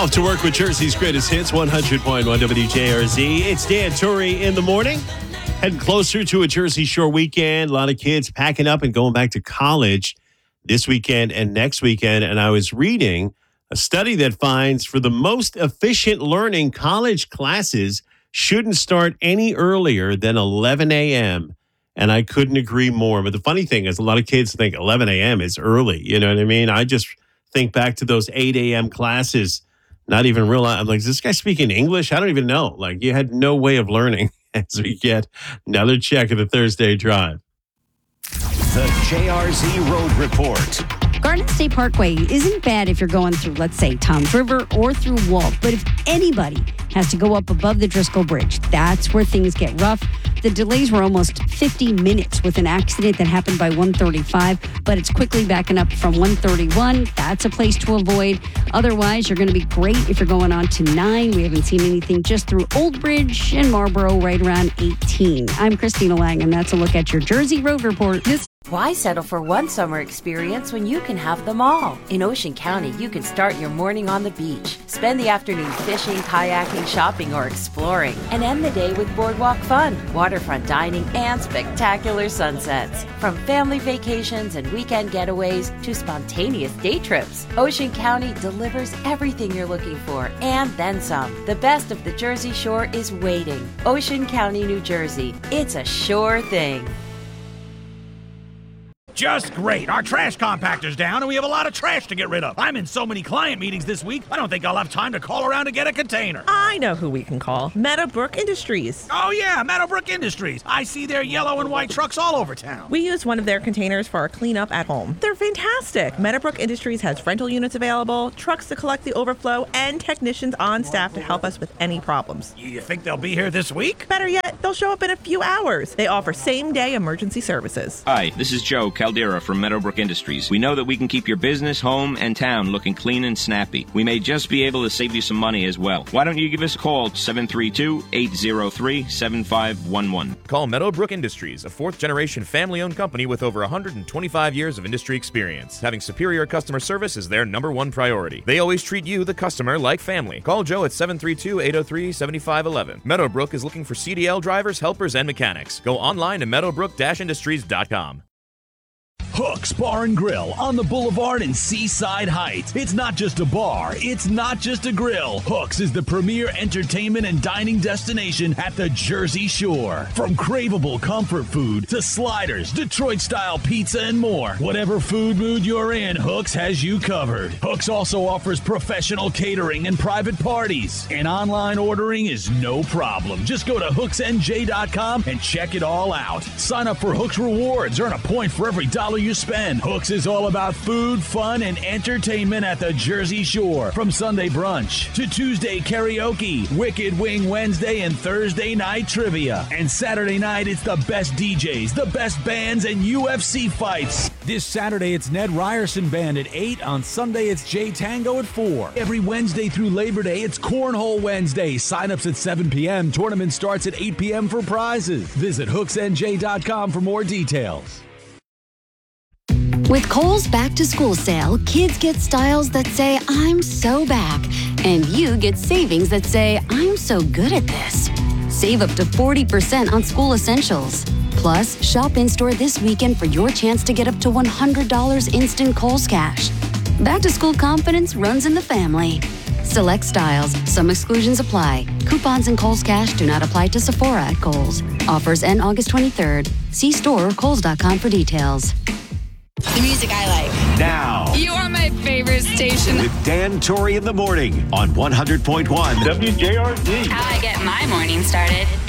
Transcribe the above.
Off to work with Jersey's greatest hits, 100.1 WJRZ. It's Dan Torrey in the morning. Heading closer to a Jersey Shore weekend. A lot of kids packing up and going back to college this weekend and next weekend. And I was reading a study that finds for the most efficient learning, college classes shouldn't start any earlier than 11 a.m. And I couldn't agree more. But the funny thing is a lot of kids think 11 a.m. is early. You know what I mean? I just think back to those 8 a.m. classes. Not even realize, I'm like, is this guy speaking English? I don't even know. Like, you had no way of learning as we get another check of the Thursday drive. The JRZ Road Report. Garden State Parkway isn't bad if you're going through, let's say, Toms River or through Walt. But if anybody has to go up above the Driscoll Bridge, that's where things get rough. The delays were almost 50 minutes with an accident that happened by 135, but it's quickly backing up from 131. That's a place to avoid. Otherwise, you're going to be great if you're going on to 9. We haven't seen anything just through Old Bridge and Marlboro right around 18. I'm Christina Lang, and that's a look at your Jersey Road Report. Why settle for one summer experience when you can have them all? In Ocean County, you can start your morning on the beach, spend the afternoon fishing, kayaking, shopping, or exploring, and end the day with boardwalk fun, waterfront dining, and spectacular sunsets. From family vacations and weekend getaways to spontaneous day trips, Ocean County delivers everything you're looking for and then some. The best of the Jersey Shore is waiting. Ocean County, New Jersey. It's a sure thing. Just great. Our trash compactor's down and we have a lot of trash to get rid of. I'm in so many client meetings this week, I don't think I'll have time to call around to get a container. I know who we can call. Meadowbrook Industries. Oh yeah, Meadowbrook Industries. I see their yellow and white trucks all over town. We use one of their containers for our cleanup at home. They're fantastic. Meadowbrook Industries has rental units available, trucks to collect the overflow, and technicians on staff to help us with any problems. You think they'll be here this week? Better yet, they'll show up in a few hours. They offer same-day emergency services. Hi, this is Joe Caldera from Meadowbrook Industries. We know that we can keep your business, home, and town looking clean and snappy. We may just be able to save you some money as well. Why don't you give us a call at 732-803-7511. Call Meadowbrook Industries, a fourth-generation family-owned company with over 125 years of industry experience. Having superior customer service is their number one priority. They always treat you, the customer, like family. Call Joe at 732-803-7511. Meadowbrook is looking for CDL drivers, helpers, and mechanics. Go online to meadowbrook-industries.com. Hooks Bar and Grill on the Boulevard in Seaside Heights. It's not just a bar, it's not just a grill. Hooks is the premier entertainment and dining destination at the Jersey Shore. From craveable comfort food to sliders, Detroit-style pizza, and more. Whatever food mood you're in, Hooks has you covered. Hooks also offers professional catering and private parties. And online ordering is no problem. Just go to hooksnj.com and check it all out. Sign up for Hooks Rewards. Earn a point for every dollar you spend. Hooks is all about food, fun, and entertainment at the Jersey Shore. From Sunday brunch to Tuesday karaoke, Wicked Wing Wednesday, and Thursday night trivia. And Saturday night, it's the best DJs, the best bands, and UFC fights. This Saturday, it's Ned Ryerson Band at 8. On Sunday, it's J Tango at 4. Every Wednesday through Labor Day, it's Cornhole Wednesday. Sign-ups at 7 p.m. Tournament starts at 8 p.m. for prizes. Visit hooksnj.com for more details. With Kohl's Back to School sale, kids get styles that say, I'm so back. And you get savings that say, I'm so good at this. Save up to 40% on school essentials. Plus, shop in-store this weekend for your chance to get up to $100 instant Kohl's cash. Back to school confidence runs in the family. Select styles. Some exclusions apply. Coupons and Kohl's cash do not apply to Sephora at Kohl's. Offers end August 23rd. See store or kohls.com for details. The music I like. Now. You are my favorite station. With Dan Torrey in the morning on 100.1 WJRZ. How I get my morning started.